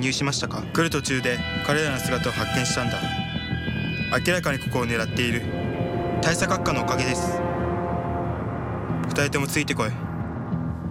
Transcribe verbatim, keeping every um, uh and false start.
入しましたか？来る途中で彼らの姿を発見したんだ。明らかにここを狙っている。大佐閣下のおかげです。二人ともついてこい。